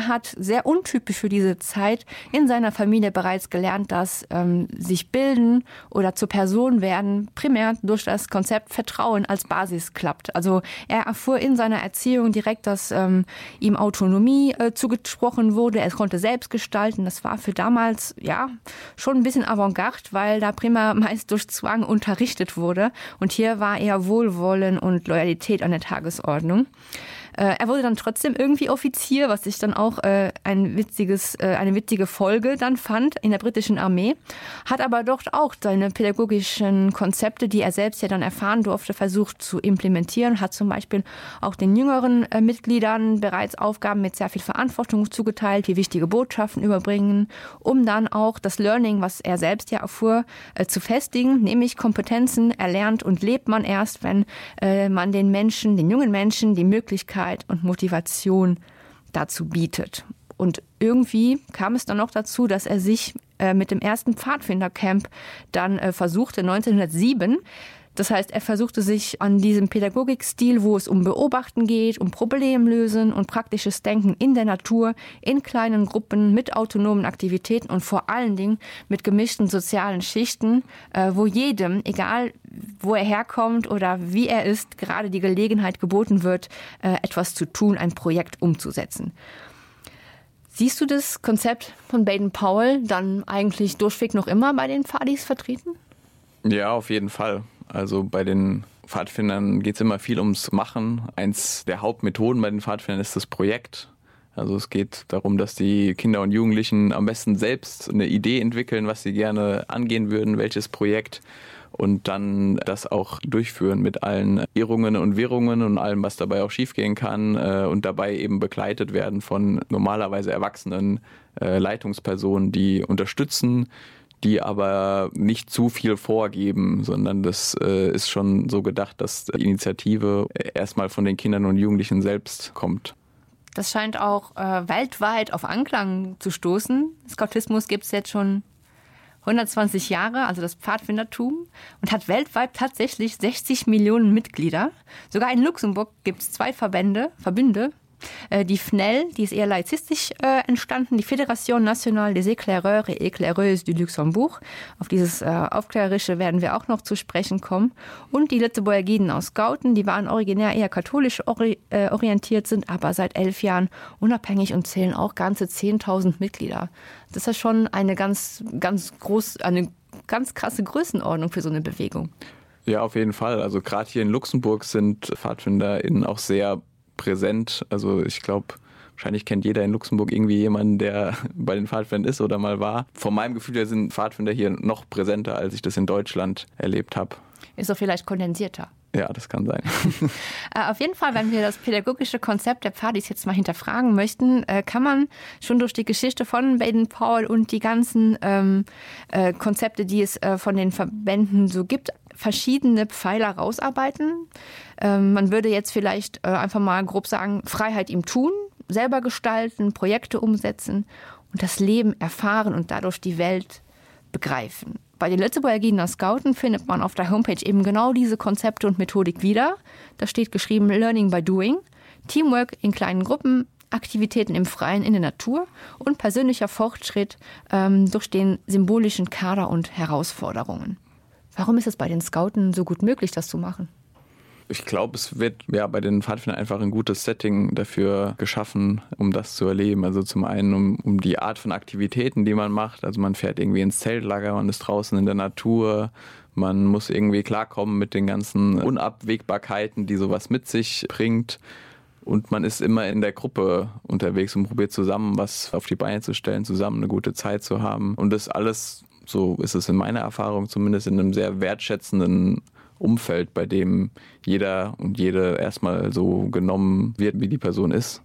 er hat sehr untypisch für diese Zeit in seiner Familie bereits gelernt, dass sich bilden oder zur Person werden primär durch das Konzept Vertrauen als Basis klappt. Also er erfuhr in seiner Erziehung direkt, dass ihm Autonomie zugesprochen wurde. Er konnte selbst gestalten. Das war für damals ja schon ein bisschen Avantgarde, weil da primär meist durch Zwang unterrichtet wurde. Und hier war eher Wohlwollen und Loyalität an der Tagesordnung. Er wurde dann trotzdem irgendwie Offizier, was ich dann auch eine witzige Folge dann fand in der britischen Armee, hat aber dort auch seine pädagogischen Konzepte, die er selbst ja dann erfahren durfte, versucht zu implementieren, hat zum Beispiel auch den jüngeren Mitgliedern bereits Aufgaben mit sehr viel Verantwortung zugeteilt, wie wichtige Botschaften überbringen, um dann auch das Learning, was er selbst ja erfuhr, zu festigen, nämlich Kompetenzen erlernt und lebt man erst, wenn man den Menschen, den jungen Menschen die Möglichkeit und Motivation dazu bietet. Und irgendwie kam es dann noch dazu, dass er sich mit dem ersten Pfadfindercamp dann versuchte, 1907. Das heißt, er versuchte sich an diesem Pädagogikstil, wo es um Beobachten geht, um Problemlösen und praktisches Denken in der Natur, in kleinen Gruppen, mit autonomen Aktivitäten und vor allen Dingen mit gemischten sozialen Schichten, wo jedem, egal wo er herkommt oder wie er ist, gerade die Gelegenheit geboten wird, etwas zu tun, ein Projekt umzusetzen. Siehst du das Konzept von Baden-Powell dann eigentlich durchweg noch immer bei den Pfadis vertreten? Ja, auf jeden Fall. Also bei den Pfadfindern geht es immer viel ums Machen. Eins der Hauptmethoden bei den Pfadfindern ist das Projekt. Also es geht darum, dass die Kinder und Jugendlichen am besten selbst eine Idee entwickeln, was sie gerne angehen würden, welches Projekt, und dann das auch durchführen mit allen Irrungen und Wirrungen und allem, was dabei auch schiefgehen kann, und dabei eben begleitet werden von normalerweise erwachsenen Leitungspersonen, die unterstützen, die aber nicht zu viel vorgeben, sondern das ist schon so gedacht, dass die Initiative erstmal von den Kindern und Jugendlichen selbst kommt. Das scheint auch weltweit auf Anklang zu stoßen. Scoutismus gibt es jetzt schon 120 Jahre, also das Pfadfindertum, und hat weltweit tatsächlich 60 Millionen Mitglieder. Sogar in Luxemburg gibt es 2 Verbünde. Die FNEL, die ist eher laizistisch entstanden, die Fédération Nationale des Éclaireurs et Éclaireuses du Luxembourg. Auf dieses Aufklärerische werden wir auch noch zu sprechen kommen. Und die Lützeburger Giden aus Scouten, die waren originär eher katholisch orientiert, sind aber seit 11 Jahren unabhängig und zählen auch ganze 10.000 Mitglieder. Das ist schon eine ganz krasse Größenordnung für so eine Bewegung. Ja, auf jeden Fall. Also gerade hier in Luxemburg sind PfadfinderInnen auch sehr präsent. Also ich glaube, wahrscheinlich kennt jeder in Luxemburg irgendwie jemanden, der bei den Pfadfindern ist oder mal war. Von meinem Gefühl her sind Pfadfinder hier noch präsenter, als ich das in Deutschland erlebt habe. Ist doch vielleicht kondensierter. Ja, das kann sein. Auf jeden Fall, wenn wir das pädagogische Konzept der Pfadis jetzt mal hinterfragen möchten, kann man schon durch die Geschichte von Baden-Powell und die ganzen Konzepte, die es von den Verbänden so gibt, verschiedene Pfeiler rausarbeiten. Man würde jetzt vielleicht einfach mal grob sagen, Freiheit im Tun, selber gestalten, Projekte umsetzen und das Leben erfahren und dadurch die Welt begreifen. Bei den Lützeburger Giedener Scouten findet man auf der Homepage eben genau diese Konzepte und Methodik wieder. Da steht geschrieben Learning by Doing, Teamwork in kleinen Gruppen, Aktivitäten im Freien in der Natur und persönlicher Fortschritt durch den symbolischen Kader und Herausforderungen. Warum ist es bei den Scouten so gut möglich, das zu machen? Ich glaube, es wird ja bei den Pfadfindern einfach ein gutes Setting dafür geschaffen, um das zu erleben. Also zum einen um die Art von Aktivitäten, die man macht. Also man fährt irgendwie ins Zeltlager, man ist draußen in der Natur. Man muss irgendwie klarkommen mit den ganzen Unabwägbarkeiten, die sowas mit sich bringt. Und man ist immer in der Gruppe unterwegs und probiert zusammen was auf die Beine zu stellen, zusammen eine gute Zeit zu haben. Und das alles, so ist es in meiner Erfahrung zumindest, in einem sehr wertschätzenden Umfeld, bei dem jeder und jede erstmal so genommen wird, wie die Person ist.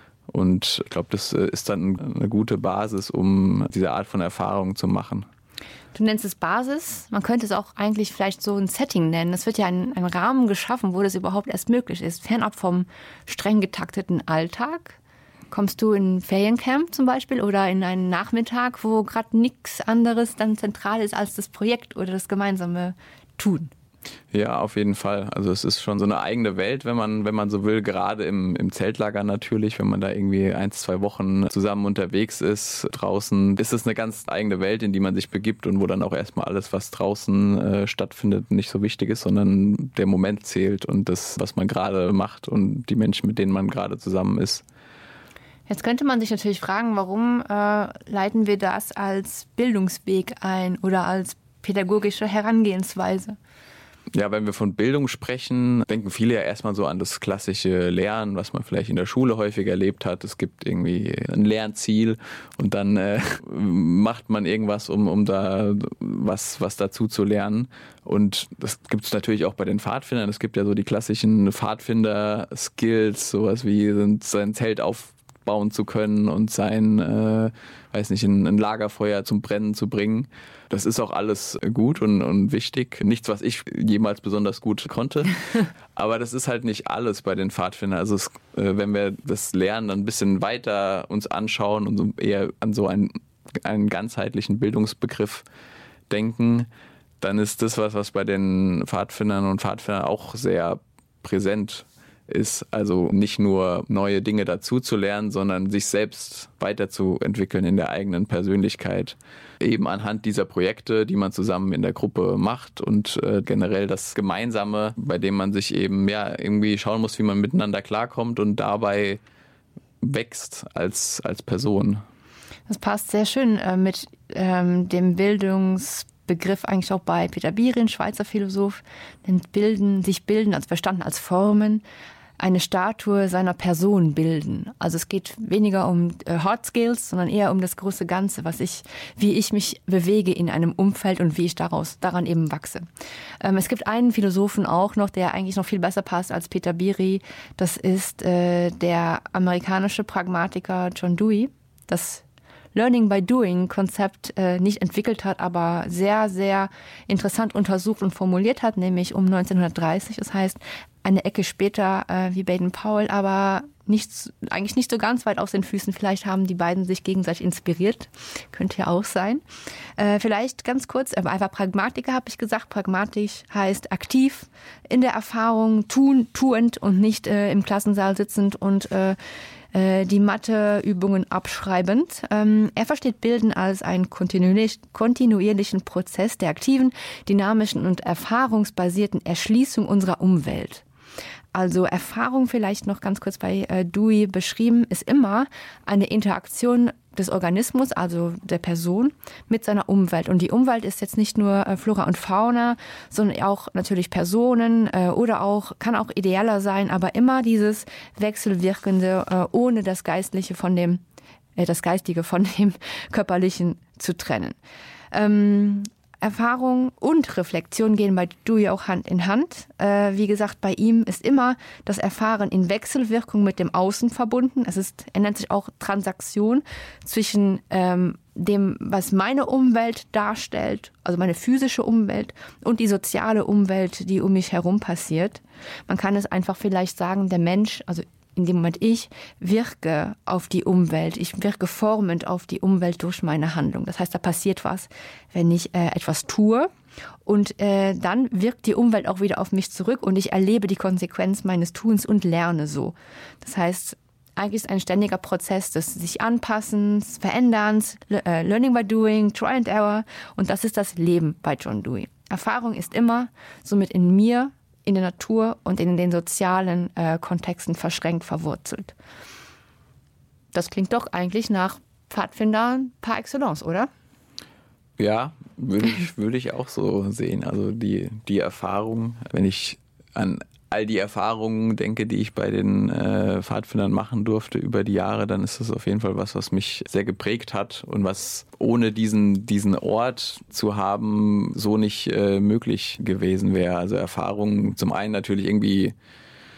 Und ich glaube, das ist dann eine gute Basis, um diese Art von Erfahrung zu machen. Du nennst es Basis, man könnte es auch eigentlich vielleicht so ein Setting nennen. Es wird ja ein Rahmen geschaffen, wo das überhaupt erst möglich ist. Fernab vom streng getakteten Alltag. Kommst du in ein Feriencamp zum Beispiel oder in einen Nachmittag, wo gerade nichts anderes dann zentral ist als das Projekt oder das gemeinsame Tun? Ja, auf jeden Fall. Also es ist schon so eine eigene Welt, wenn man so will, gerade im Zeltlager natürlich, wenn man da irgendwie 1-2 Wochen zusammen unterwegs ist. Draußen ist es eine ganz eigene Welt, in die man sich begibt und wo dann auch erstmal alles, was draußen stattfindet, nicht so wichtig ist, sondern der Moment zählt und das, was man gerade macht und die Menschen, mit denen man gerade zusammen ist. Jetzt könnte man sich natürlich fragen, warum leiten wir das als Bildungsweg ein oder als pädagogische Herangehensweise? Ja, wenn wir von Bildung sprechen, denken viele ja erstmal so an das klassische Lernen, was man vielleicht in der Schule häufig erlebt hat. Es gibt irgendwie ein Lernziel und dann macht man irgendwas, um da was dazu zu lernen. Und das gibt es natürlich auch bei den Pfadfindern. Es gibt ja so die klassischen Pfadfinder-Skills, sowas wie sein Zelt aufbauen zu können und sein, ein Lagerfeuer zum Brennen zu bringen. Das ist auch alles gut und wichtig. Nichts, was ich jemals besonders gut konnte. Aber das ist halt nicht alles bei den Pfadfindern. Also wenn wir das Lernen dann ein bisschen weiter uns anschauen und so eher an so einen ganzheitlichen Bildungsbegriff denken, dann ist das was bei den Pfadfindern und Pfadfindern auch sehr präsent ist. Also nicht nur neue Dinge dazu zu lernen, sondern sich selbst weiterzuentwickeln in der eigenen Persönlichkeit. Eben anhand dieser Projekte, die man zusammen in der Gruppe macht und generell das Gemeinsame, bei dem man sich eben irgendwie schauen muss, wie man miteinander klarkommt und dabei wächst als Person. Das passt sehr schön mit dem Bildungsbegriff eigentlich auch bei Peter Birin, Schweizer Philosoph, sich bilden, also verstanden als Formen, eine Statue seiner Person bilden. Also es geht weniger um Hard Skills, sondern eher um das große Ganze, wie ich mich bewege in einem Umfeld und wie ich daran eben wachse. Es gibt einen Philosophen auch noch, der eigentlich noch viel besser passt als Peter Biri. Das ist der amerikanische Pragmatiker John Dewey, das Learning by Doing Konzept nicht entwickelt hat, aber sehr, sehr interessant untersucht und formuliert hat, nämlich um 1930. Das heißt, eine Ecke später wie Baden-Powell, aber eigentlich nicht so ganz weit aus den Füßen. Vielleicht haben die beiden sich gegenseitig inspiriert. Könnte ja auch sein. Vielleicht ganz kurz, einfach Pragmatiker habe ich gesagt. Pragmatisch heißt aktiv, in der Erfahrung, tuend und nicht im Klassensaal sitzend und die Matheübungen abschreibend. Er versteht Bilden als einen kontinuierlichen Prozess der aktiven, dynamischen und erfahrungsbasierten Erschließung unserer Umwelt. Also Erfahrung vielleicht noch ganz kurz bei Dewey beschrieben, ist immer eine Interaktion des Organismus, also der Person, mit seiner Umwelt. Und die Umwelt ist jetzt nicht nur Flora und Fauna, sondern auch natürlich Personen kann auch ideeller sein, aber immer dieses Wechselwirkende, ohne das Geistige von dem Körperlichen zu trennen. Erfahrung und Reflexion gehen bei Dewey auch Hand in Hand. Wie gesagt, bei ihm ist immer das Erfahren in Wechselwirkung mit dem Außen verbunden. Er nennt sich auch Transaktion zwischen dem, was meine Umwelt darstellt, also meine physische Umwelt und die soziale Umwelt, die um mich herum passiert. Man kann es einfach vielleicht sagen, der Mensch, also in dem Moment ich wirke auf die Umwelt, ich wirke formend auf die Umwelt durch meine Handlung. Das heißt, da passiert was, wenn ich etwas tue und dann wirkt die Umwelt auch wieder auf mich zurück und ich erlebe die Konsequenz meines Tuns und lerne so. Das heißt, eigentlich ist ein ständiger Prozess des sich Anpassens, Veränderns, Learning by Doing, Try and Error und das ist das Leben bei John Dewey. Erfahrung ist immer somit in mir, in der Natur und in den sozialen Kontexten verschränkt verwurzelt. Das klingt doch eigentlich nach Pfadfindern par excellence, oder? Ja, würde ich auch so sehen. Also die Erfahrung, wenn ich an all die Erfahrungen denke, die ich bei den Pfadfindern machen durfte über die Jahre, dann ist das auf jeden Fall was mich sehr geprägt hat und was ohne diesen Ort zu haben, so nicht möglich gewesen wäre. Also Erfahrungen zum einen natürlich irgendwie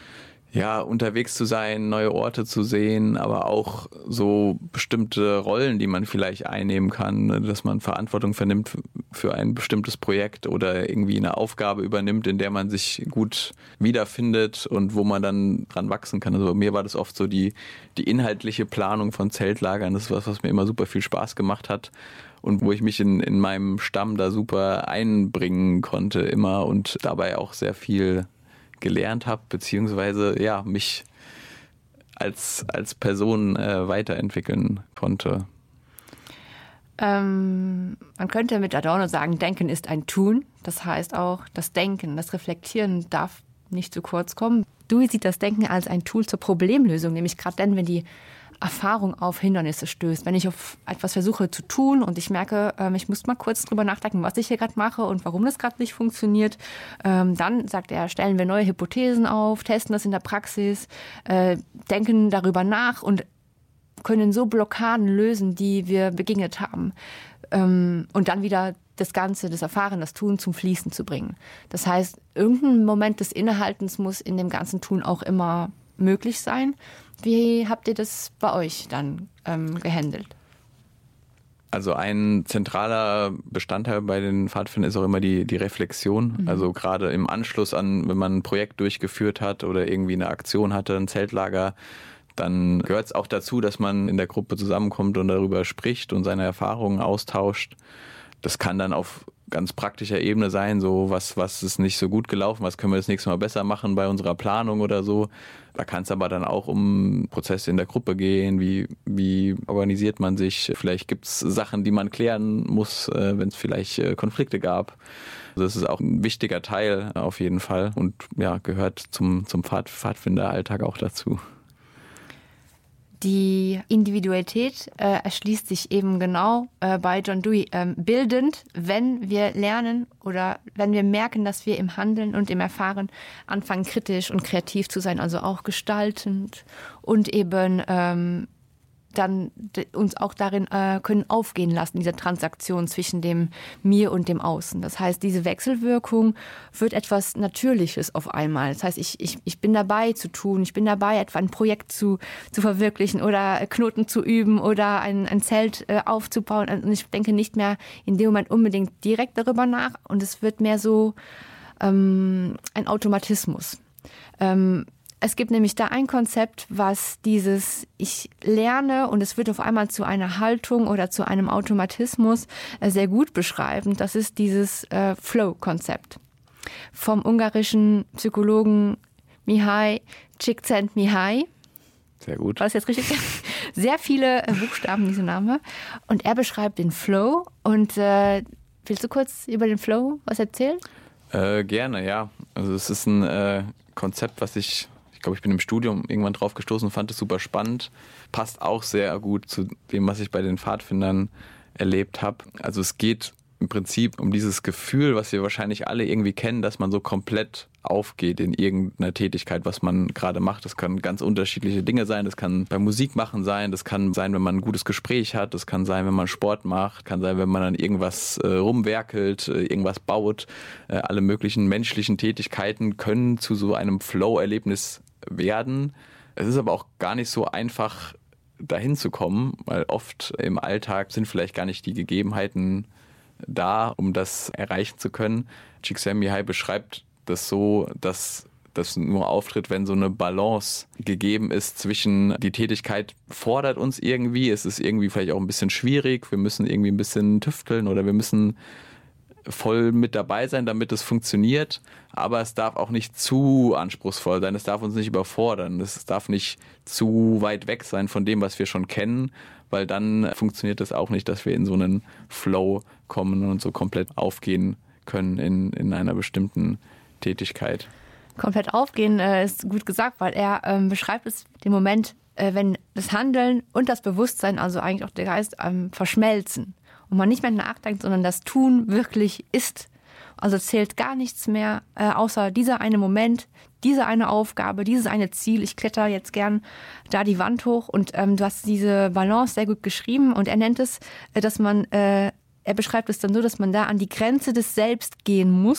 ja, unterwegs zu sein, neue Orte zu sehen, aber auch so bestimmte Rollen, die man vielleicht einnehmen kann, dass man Verantwortung vernimmt für ein bestimmtes Projekt oder irgendwie eine Aufgabe übernimmt, in der man sich gut wiederfindet und wo man dann dran wachsen kann. Also bei mir war das oft so die inhaltliche Planung von Zeltlagern. Das ist was mir immer super viel Spaß gemacht hat und wo ich mich in meinem Stamm da super einbringen konnte immer und dabei auch sehr viel gelernt habe, beziehungsweise ja, mich als Person weiterentwickeln konnte. Man könnte mit Adorno sagen, Denken ist ein Tun. Das heißt auch, das Denken, das Reflektieren darf nicht zu kurz kommen. Dewey sieht das Denken als ein Tool zur Problemlösung, nämlich gerade dann, wenn die Erfahrung auf Hindernisse stößt. Wenn ich auf etwas versuche zu tun und ich merke, ich muss mal kurz drüber nachdenken, was ich hier gerade mache und warum das gerade nicht funktioniert, dann, sagt er, stellen wir neue Hypothesen auf, testen das in der Praxis, denken darüber nach und können so Blockaden lösen, die wir begegnet haben. Und dann wieder das Ganze, das Erfahren, das Tun zum Fließen zu bringen. Das heißt, irgendein Moment des Innehaltens muss in dem ganzen Tun auch immer möglich sein. Wie habt ihr das bei euch dann gehandelt? Also ein zentraler Bestandteil bei den Pfadfindern ist auch immer die Reflexion. Mhm. Also gerade im Anschluss an, wenn man ein Projekt durchgeführt hat oder irgendwie eine Aktion hatte, ein Zeltlager, dann gehört es auch dazu, dass man in der Gruppe zusammenkommt und darüber spricht und seine Erfahrungen austauscht. Das kann dann auf ganz praktischer Ebene sein, so was ist nicht so gut gelaufen, was können wir das nächste Mal besser machen bei unserer Planung oder so. Da kann es aber dann auch um Prozesse in der Gruppe gehen, wie organisiert man sich, vielleicht gibt es Sachen, die man klären muss, wenn es vielleicht Konflikte gab. Also das ist auch ein wichtiger Teil auf jeden Fall und ja, gehört zum Pfadfinderalltag auch dazu. Die Individualität erschließt sich eben genau bei John Dewey bildend, wenn wir lernen oder wenn wir merken, dass wir im Handeln und im Erfahren anfangen, kritisch und kreativ zu sein, also auch gestaltend und eben dann uns auch darin können aufgehen lassen, diese Transaktion zwischen dem Mir und dem Außen. Das heißt, diese Wechselwirkung wird etwas Natürliches auf einmal. Das heißt, ich bin dabei zu tun, ich bin dabei, etwa ein Projekt zu verwirklichen oder Knoten zu üben oder ein Zelt aufzubauen. Und ich denke nicht mehr in dem Moment unbedingt direkt darüber nach und es wird mehr so ein Automatismus. Es gibt nämlich da ein Konzept, was dieses ich lerne und es wird auf einmal zu einer Haltung oder zu einem Automatismus sehr gut beschreiben. Das ist dieses Flow-Konzept vom ungarischen Psychologen Mihaly Csikszentmihalyi. Sehr gut. War das jetzt richtig? Sehr viele Buchstaben, diese Name. Und er beschreibt den Flow. Und willst du kurz über den Flow was erzählen? Gerne, ja. Also es ist ein Konzept, was ich glaube, ich bin im Studium irgendwann drauf gestoßen und fand es super spannend. Passt auch sehr gut zu dem, was ich bei den Pfadfindern erlebt habe. Also es geht im Prinzip um dieses Gefühl, was wir wahrscheinlich alle irgendwie kennen, dass man so komplett aufgeht in irgendeiner Tätigkeit, was man gerade macht. Das können ganz unterschiedliche Dinge sein. Das kann beim Musikmachen sein, das kann sein, wenn man ein gutes Gespräch hat, das kann sein, wenn man Sport macht, kann sein, wenn man an irgendwas rumwerkelt, irgendwas baut. Alle möglichen menschlichen Tätigkeiten können zu so einem Flow-Erlebnis werden. Es ist aber auch gar nicht so einfach, dahin zu kommen, weil oft im Alltag sind vielleicht gar nicht die Gegebenheiten da, um das erreichen zu können. Csikszentmihalyi beschreibt das so, dass das nur auftritt, wenn so eine Balance gegeben ist zwischen die Tätigkeit fordert uns irgendwie, es ist irgendwie vielleicht auch ein bisschen schwierig, wir müssen irgendwie ein bisschen tüfteln oder wir müssen voll mit dabei sein, damit es funktioniert, aber es darf auch nicht zu anspruchsvoll sein, es darf uns nicht überfordern, es darf nicht zu weit weg sein von dem, was wir schon kennen, weil dann funktioniert es auch nicht, dass wir in so einen Flow kommen und so komplett aufgehen können in einer bestimmten Tätigkeit. Komplett aufgehen ist gut gesagt, weil er beschreibt es den Moment, wenn das Handeln und das Bewusstsein, also eigentlich auch der Geist, verschmelzen und man nicht mehr nachdenkt, sondern das Tun wirklich ist. Also zählt gar nichts mehr, außer dieser eine Moment, diese eine Aufgabe, dieses eine Ziel. Ich kletter jetzt gern da die Wand hoch und du hast diese Balance sehr gut geschrieben und er nennt es, dass man, er beschreibt es dann so, dass man da an die Grenze des Selbst gehen muss,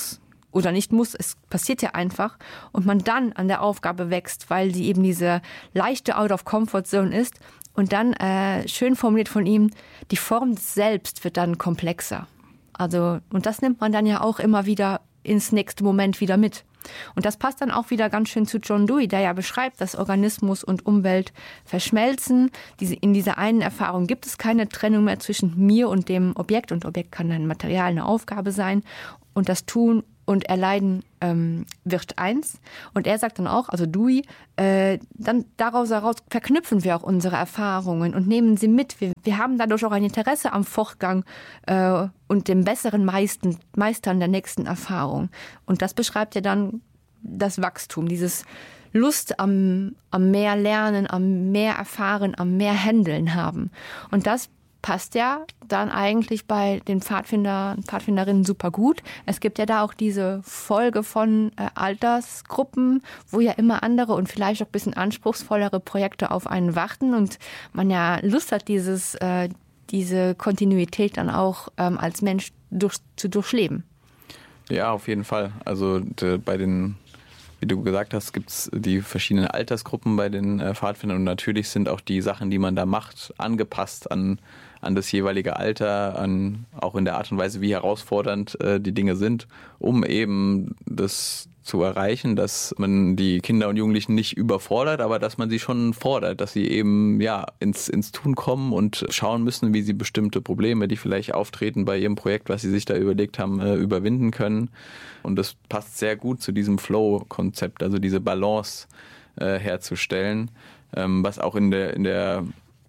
oder nicht muss, es passiert ja einfach und man dann an der Aufgabe wächst, weil sie eben diese leichte Out-of-Comfort-Zone ist und dann, schön formuliert von ihm, die Form des Selbst wird dann komplexer. Also, und das nimmt man dann ja auch immer wieder ins nächste Moment wieder mit. Und das passt dann auch wieder ganz schön zu John Dewey, der ja beschreibt, dass Organismus und Umwelt verschmelzen. In dieser einen Erfahrung gibt es keine Trennung mehr zwischen mir und dem Objekt. Und Objekt kann ein Material, eine Aufgabe sein. Und das Tun und Erleiden wird eins. Und er sagt dann auch, also Dewey, dann daraus verknüpfen wir auch unsere Erfahrungen und nehmen sie mit. Wir haben dadurch auch ein Interesse am Fortgang und dem besseren Meistern der nächsten Erfahrung. Und das beschreibt ja dann das Wachstum, dieses Lust am mehr Lernen, am mehr Erfahren, am mehr Handeln haben. Und das passt ja dann eigentlich bei den Pfadfinderinnen super gut. Es gibt ja da auch diese Folge von Altersgruppen, wo ja immer andere und vielleicht auch ein bisschen anspruchsvollere Projekte auf einen warten und man ja Lust hat, diese Kontinuität dann auch als Mensch zu durchleben. Ja, auf jeden Fall. Also bei den, wie du gesagt hast, gibt es die verschiedenen Altersgruppen bei den Pfadfindern und natürlich sind auch die Sachen, die man da macht, angepasst an das jeweilige Alter, auch in der Art und Weise, wie herausfordernd die Dinge sind, um eben das zu erreichen, dass man die Kinder und Jugendlichen nicht überfordert, aber dass man sie schon fordert, dass sie eben ins Tun kommen und schauen müssen, wie sie bestimmte Probleme, die vielleicht auftreten bei ihrem Projekt, was sie sich da überlegt haben, überwinden können. Und das passt sehr gut zu diesem Flow-Konzept, also diese Balance herzustellen, was auch in der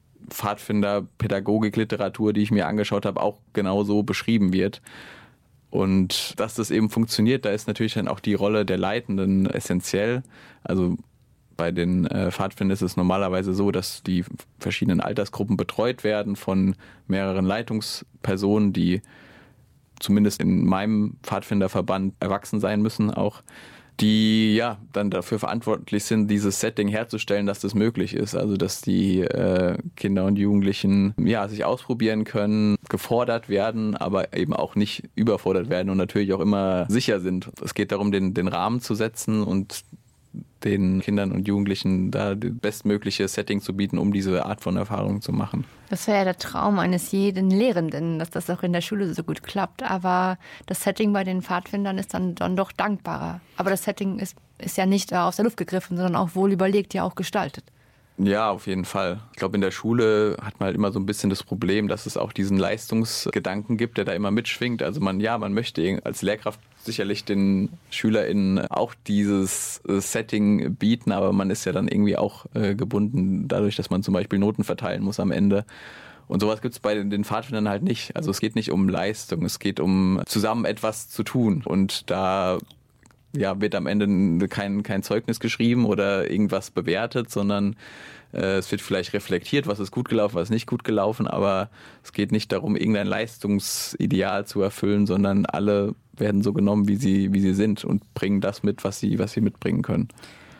Pfadfinder-Pädagogik-Literatur, die ich mir angeschaut habe, auch genau so beschrieben wird. Und dass das eben funktioniert, da ist natürlich dann auch die Rolle der Leitenden essentiell. Also bei den Pfadfindern ist es normalerweise so, dass die verschiedenen Altersgruppen betreut werden von mehreren Leitungspersonen, die zumindest in meinem Pfadfinderverband erwachsen sein müssen auch, die ja dann dafür verantwortlich sind, dieses Setting herzustellen, dass das möglich ist. Also dass die Kinder und Jugendlichen sich ausprobieren können, gefordert werden, aber eben auch nicht überfordert werden und natürlich auch immer sicher sind. Es geht darum, den Rahmen zu setzen und den Kindern und Jugendlichen da das bestmögliche Setting zu bieten, um diese Art von Erfahrung zu machen. Das wäre ja der Traum eines jeden Lehrenden, dass das auch in der Schule so gut klappt. Aber das Setting bei den Pfadfindern ist dann doch dankbarer. Aber das Setting ist ja nicht aus der Luft gegriffen, sondern auch wohl überlegt, ja auch gestaltet. Ja, auf jeden Fall. Ich glaube, in der Schule hat man halt immer so ein bisschen das Problem, dass es auch diesen Leistungsgedanken gibt, der da immer mitschwingt. Also man möchte als Lehrkraft sicherlich den SchülerInnen auch dieses Setting bieten, aber man ist ja dann irgendwie auch gebunden dadurch, dass man zum Beispiel Noten verteilen muss am Ende. Und sowas gibt es bei den Pfadfindern halt nicht. Also es geht nicht um Leistung, es geht um zusammen etwas zu tun. Und da wird am Ende kein Zeugnis geschrieben oder irgendwas bewertet, sondern es wird vielleicht reflektiert, was ist gut gelaufen, was ist nicht gut gelaufen, aber es geht nicht darum, irgendein Leistungsideal zu erfüllen, sondern alle werden so genommen, wie sie sind und bringen das mit, was sie mitbringen können.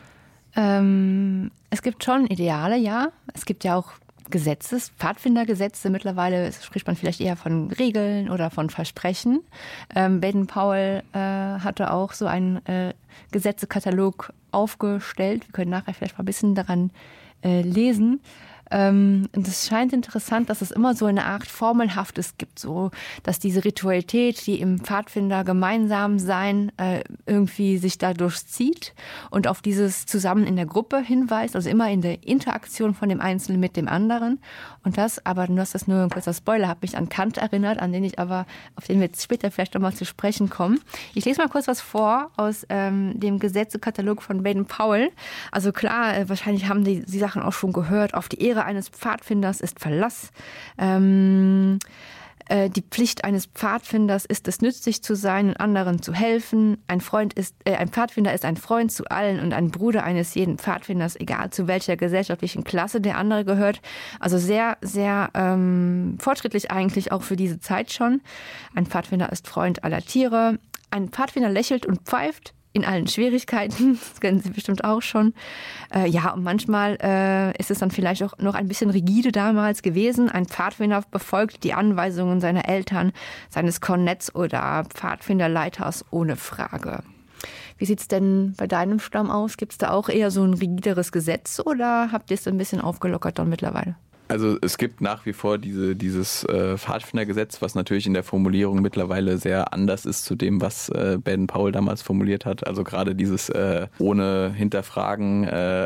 Es gibt schon Ideale, ja. Es gibt ja auch Pfadfindergesetze. Mittlerweile spricht man vielleicht eher von Regeln oder von Versprechen. Baden-Powell hatte auch so einen Gesetzekatalog aufgestellt. Wir können nachher vielleicht mal ein bisschen daran lesen. Und es scheint interessant, dass es immer so eine Art Formelhaftes gibt, so dass diese Ritualität, die im Pfadfinder gemeinsam sein, irgendwie sich dadurch zieht und auf dieses Zusammen in der Gruppe hinweist, also immer in der Interaktion von dem Einzelnen mit dem anderen. Und aber du hast das nur ein kurzer Spoiler, hat mich an Kant erinnert, auf den wir jetzt später vielleicht nochmal zu sprechen kommen. Ich lese mal kurz was vor aus dem Gesetzekatalog von Baden-Powell. Also klar, wahrscheinlich haben die Sachen auch schon gehört, auf die Ehre eines Pfadfinders ist Verlass. Die Pflicht eines Pfadfinders ist es, nützlich zu sein und anderen zu helfen. Ein Pfadfinder ist ein Freund zu allen und ein Bruder eines jeden Pfadfinders, egal zu welcher gesellschaftlichen Klasse der andere gehört. Also sehr, sehr fortschrittlich eigentlich auch für diese Zeit schon. Ein Pfadfinder ist Freund aller Tiere. Ein Pfadfinder lächelt und pfeift in allen Schwierigkeiten, das kennen Sie bestimmt auch schon. Ja, und manchmal ist es dann vielleicht auch noch ein bisschen rigide damals gewesen. Ein Pfadfinder befolgt die Anweisungen seiner Eltern, seines Kornetts oder Pfadfinderleiters ohne Frage. Wie sieht es denn bei deinem Stamm aus? Gibt es da auch eher so ein rigideres Gesetz oder habt ihr es ein bisschen aufgelockert dann mittlerweile? Also es gibt nach wie vor dieses Pfadfindergesetz, was natürlich in der Formulierung mittlerweile sehr anders ist zu dem, was Baden-Powell damals formuliert hat. Also gerade dieses ohne Hinterfragen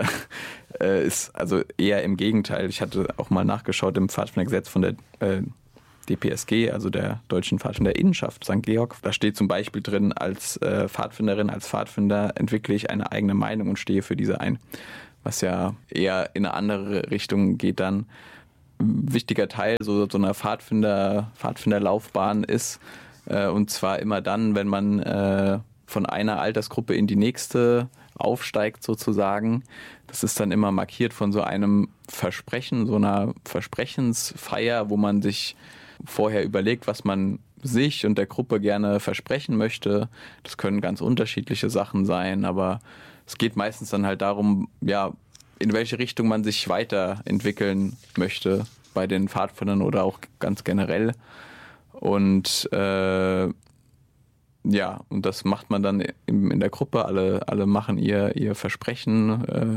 ist also eher im Gegenteil. Ich hatte auch mal nachgeschaut im Pfadfindergesetz von der DPSG, also der Deutschen Pfadfinderinnenschaft St. Georg. Da steht zum Beispiel drin, als Pfadfinderin, als Pfadfinder entwickle ich eine eigene Meinung und stehe für diese ein. Was ja eher in eine andere Richtung geht dann. Ein wichtiger Teil so einer Pfadfinderlaufbahn ist, und zwar immer dann, wenn man von einer Altersgruppe in die nächste aufsteigt sozusagen. Das ist dann immer markiert von so einem Versprechen, so einer Versprechensfeier, wo man sich vorher überlegt, was man sich und der Gruppe gerne versprechen möchte. Das können ganz unterschiedliche Sachen sein, aber es geht meistens dann halt darum, ja, in welche Richtung man sich weiterentwickeln möchte bei den Pfadfindern oder auch ganz generell. Und und das macht man dann in der Gruppe. Alle machen ihr Versprechen.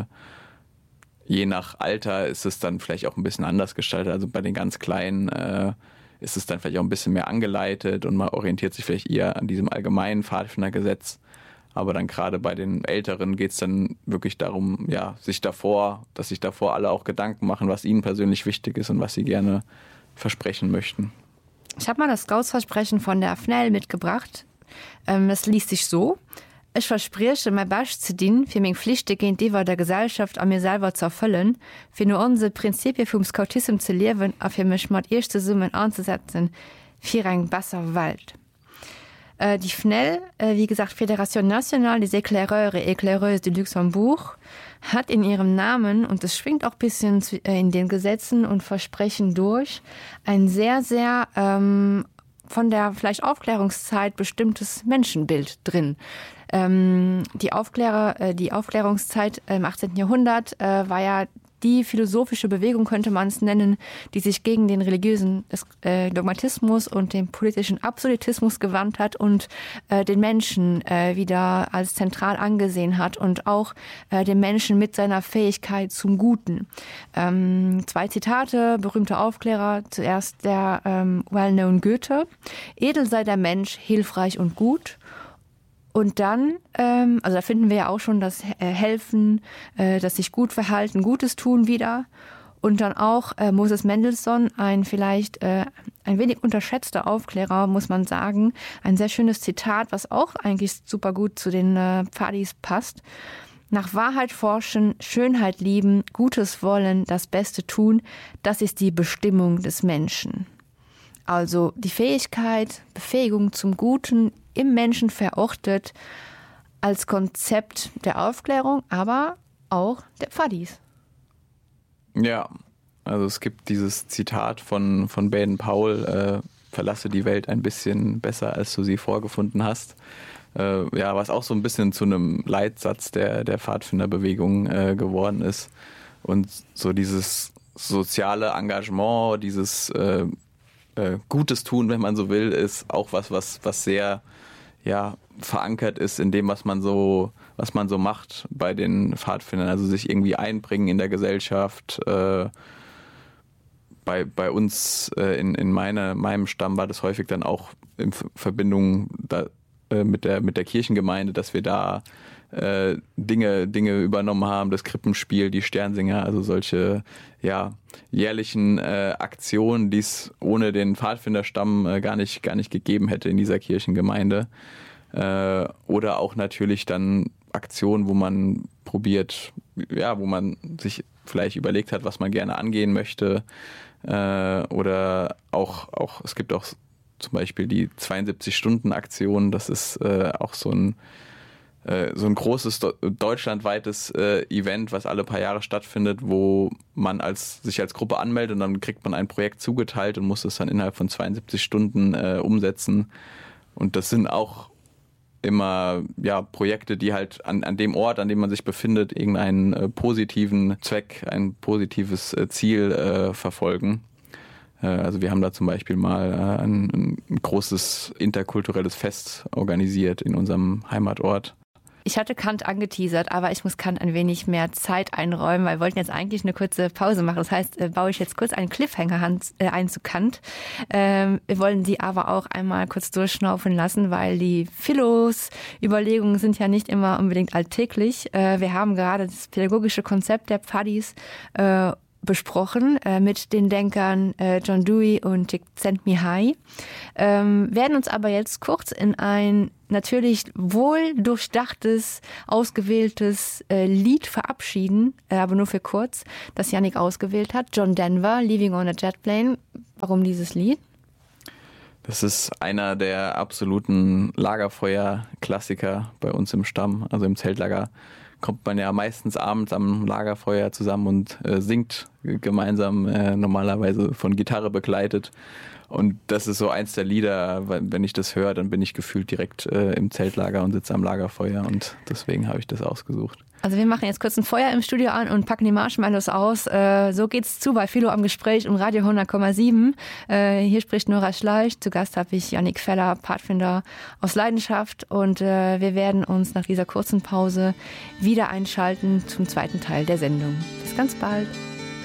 Je nach Alter ist es dann vielleicht auch ein bisschen anders gestaltet. Also bei den ganz Kleinen ist es dann vielleicht auch ein bisschen mehr angeleitet und man orientiert sich vielleicht eher an diesem allgemeinen Pfadfindergesetz. Aber dann gerade bei den Älteren geht es dann wirklich darum, ja, dass sich davor alle auch Gedanken machen, was ihnen persönlich wichtig ist und was sie gerne versprechen möchten. Ich habe mal das Scoutsversprechen von der FNEL mitgebracht. Das liest sich so: Ich verspreche, mein Bestes zu dienen, für meine Pflichten gegenüber der Gesellschaft an mir selber zu erfüllen, für nur unsere Prinzipien vom Scoutismus zu leben und für mich mit ersten Summen anzusetzen, für eine bessere Welt. Die FNEL, wie gesagt, Fédération Nationale des Éclaireurs et Éclaireuses de Luxembourg, hat in ihrem Namen, und das schwingt auch ein bisschen in den Gesetzen und Versprechen durch, ein sehr, sehr von der vielleicht Aufklärungszeit bestimmtes Menschenbild drin. Die Aufklärungszeit im 18. Jahrhundert war ja die philosophische Bewegung, könnte man es nennen, die sich gegen den religiösen Dogmatismus und den politischen Absolutismus gewandt hat und den Menschen wieder als zentral angesehen hat und auch den Menschen mit seiner Fähigkeit zum Guten. 2 Zitate, berühmte Aufklärer, zuerst der well-known Goethe: Edel sei der Mensch, hilfreich und gut. Und dann, also da finden wir ja auch schon das Helfen, das sich gut verhalten, Gutes tun wieder. Und dann auch Moses Mendelssohn, ein vielleicht ein wenig unterschätzter Aufklärer, muss man sagen. Ein sehr schönes Zitat, was auch eigentlich super gut zu den Pfadis passt. Nach Wahrheit forschen, Schönheit lieben, Gutes wollen, das Beste tun, das ist die Bestimmung des Menschen. Also die Fähigkeit, Befähigung zum Guten im Menschen verortet als Konzept der Aufklärung, aber auch der Pfadis. Ja, also es gibt dieses Zitat von Baden-Powell, verlasse die Welt ein bisschen besser, als du sie vorgefunden hast. Ja, was auch so ein bisschen zu einem Leitsatz der Pfadfinderbewegung geworden ist. Und so dieses soziale Engagement, dieses Gutes tun, wenn man so will, ist auch was sehr verankert ist in dem, was man so macht bei den Pfadfindern. Also sich irgendwie einbringen in der Gesellschaft. Bei uns in meinem Stamm war das häufig dann auch in Verbindung mit der Kirchengemeinde, dass wir da Dinge übernommen haben, das Krippenspiel, die Sternsinger, also solche jährlichen Aktionen, die es ohne den Pfadfinderstamm gar nicht gegeben hätte in dieser Kirchengemeinde. Oder auch natürlich dann Aktionen, wo man probiert, wo man sich vielleicht überlegt hat, was man gerne angehen möchte. Oder auch es gibt auch zum Beispiel die 72-Stunden-Aktion, das ist auch so ein großes deutschlandweites Event, was alle paar Jahre stattfindet, wo man sich als Gruppe anmeldet und dann kriegt man ein Projekt zugeteilt und muss es dann innerhalb von 72 Stunden umsetzen. Und das sind auch immer Projekte, die halt an dem Ort, an dem man sich befindet, irgendeinen positiven Zweck, ein positives Ziel verfolgen. Also wir haben da zum Beispiel mal ein großes interkulturelles Fest organisiert in unserem Heimatort. Ich hatte Kant angeteasert, aber ich muss Kant ein wenig mehr Zeit einräumen, weil wir wollten jetzt eigentlich eine kurze Pause machen. Das heißt, baue ich jetzt kurz einen Cliffhanger ein zu Kant. Wir wollen Sie aber auch einmal kurz durchschnaufen lassen, weil die Philos-Überlegungen sind ja nicht immer unbedingt alltäglich. Wir haben gerade das pädagogische Konzept der Pfadis besprochen mit den Denkern John Dewey und Csikszentmihalyi, werden uns aber jetzt kurz in ein natürlich wohl durchdachtes, ausgewähltes Lied verabschieden, aber nur für kurz, das Yannick ausgewählt hat. John Denver, Leaving on a Jet Plane. Warum dieses Lied? Das ist einer der absoluten Lagerfeuer-Klassiker bei uns im Stamm, also im Zeltlager. Kommt man ja meistens abends am Lagerfeuer zusammen und singt gemeinsam, normalerweise von Gitarre begleitet. Und das ist so eins der Lieder, wenn ich das höre, dann bin ich gefühlt direkt im Zeltlager und sitze am Lagerfeuer und deswegen habe ich das ausgesucht. Also wir machen jetzt kurz ein Feuer im Studio an und packen die Marshmallows aus. So geht's zu bei Philo am Gespräch im Radio 100,7. Hier spricht Nora Schleich. Zu Gast habe ich Yannick Feller, Pfadfinder aus Leidenschaft. Und wir werden uns nach dieser kurzen Pause wieder einschalten zum zweiten Teil der Sendung. Bis ganz bald.